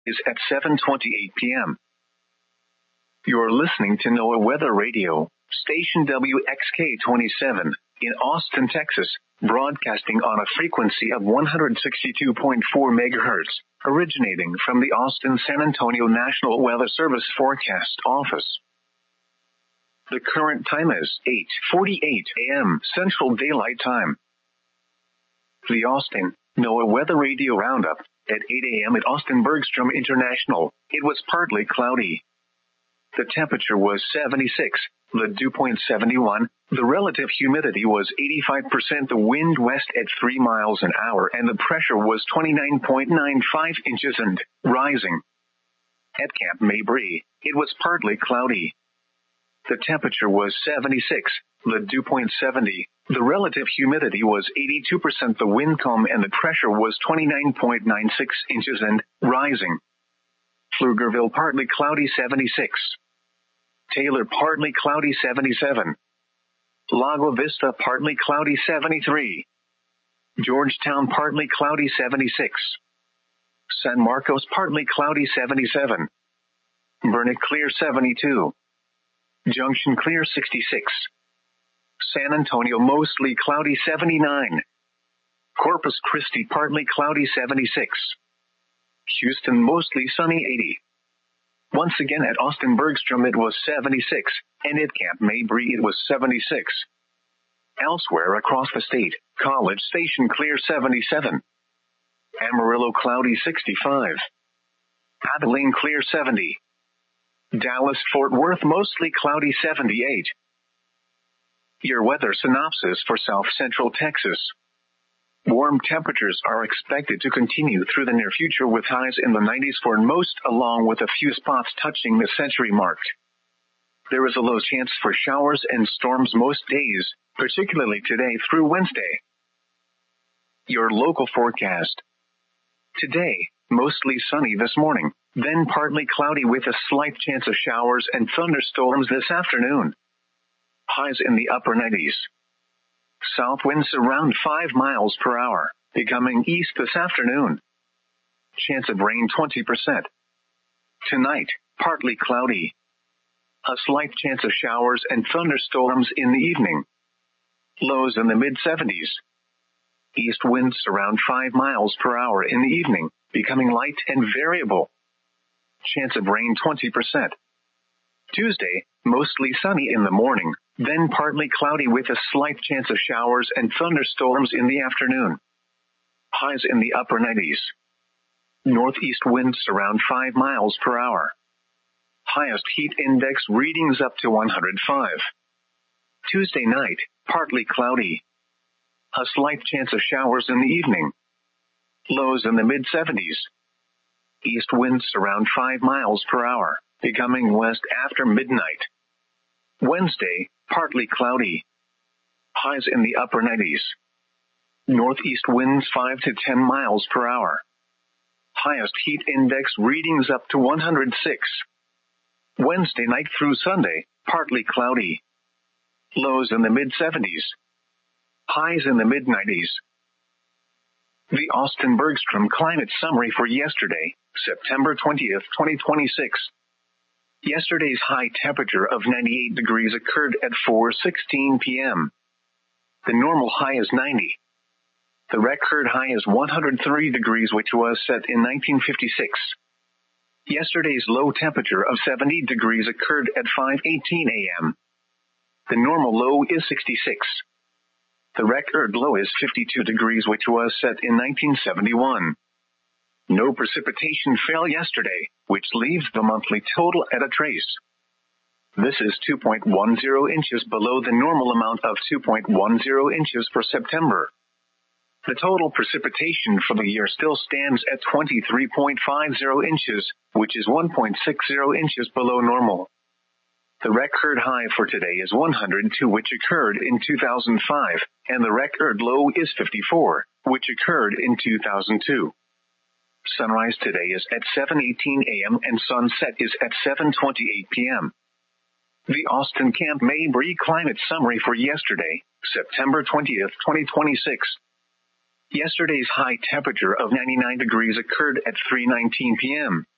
is at 7:28 p.m. You're listening to NOAA Weather Radio, station WXK-27, in Austin, Texas, broadcasting on a frequency of 162.4 megahertz, originating from the Austin-San Antonio National Weather Service Forecast Office. The current time is 8:48 a.m. Central Daylight Time. The Austin NOAA Weather Radio Roundup. At 8 a.m. at Austin Bergstrom International, it was partly cloudy. The temperature was 76, the dew point 71, the relative humidity was 85%, the wind west at 3 miles an hour, and the pressure was 29.95 inches and rising. At Camp Mabry, it was partly cloudy. The temperature was 76, the dew point 70, the relative humidity was 82%, the wind calm, and the pressure was 29.96 inches and rising. Pflugerville partly cloudy 76. Taylor partly cloudy 77. Lago Vista partly cloudy 73. Georgetown partly cloudy 76. San Marcos partly cloudy 77. Burnet clear 72. Junction clear 66. San Antonio mostly cloudy 79. Corpus Christi partly cloudy 76. Houston mostly sunny 80. Once again at Austin Bergstrom it was 76, and at Camp Mabry it was 76. Elsewhere across the state, College Station clear 77. Amarillo cloudy 65. Abilene clear 70. Dallas-Fort Worth mostly cloudy 78. Your weather synopsis for South Central Texas. Warm temperatures are expected to continue through the near future with highs in the 90s for most, along with a few spots touching the century mark. There is a low chance for showers and storms most days, particularly today through Wednesday. Your local forecast. Today, mostly sunny this morning, then partly cloudy with a slight chance of showers and thunderstorms this afternoon. Highs in the upper 90s. South winds around 5 miles per hour, becoming east this afternoon. Chance of rain 20%. Tonight, partly cloudy. A slight chance of showers and thunderstorms in the evening. Lows in the mid-70s. East winds around 5 miles per hour in the evening, becoming light and variable. Chance of rain 20%. Tuesday, mostly sunny in the morning, then partly cloudy with a slight chance of showers and thunderstorms in the afternoon. Highs in the upper 90s. Northeast winds around 5 miles per hour. Highest heat index readings up to 105. Tuesday night, partly cloudy. A slight chance of showers in the evening. Lows in the mid-70s. East winds around 5 miles per hour, becoming west after midnight. Wednesday, partly cloudy. Highs in the upper 90s. Northeast winds 5 to 10 miles per hour. Highest heat index readings up to 106. Wednesday night through Sunday, partly cloudy. Lows in the mid-70s. Highs in the mid-90s. The Austin Bergstrom Climate Summary for yesterday, September 20th, 2026. Yesterday's high temperature of 98 degrees occurred at 4:16 p.m. The normal high is 90. The record high is 103 degrees, which was set in 1956. Yesterday's low temperature of 70 degrees occurred at 5:18 a.m. The normal low is 66. The record low is 52 degrees, which was set in 1971. No precipitation fell yesterday, which leaves the monthly total at a trace. This is 2.10 inches below the normal amount of 2.10 inches for September. The total precipitation for the year still stands at 23.50 inches, which is 1.60 inches below normal. The record high for today is 102, which occurred in 2005, and the record low is 54, which occurred in 2002. Sunrise today is at 7:18 a.m. and sunset is at 7:28 p.m. The Austin Camp Mabry Climate Summary for yesterday, September 20th, 2026. Yesterday's high temperature of 99 degrees occurred at 3:19 p.m.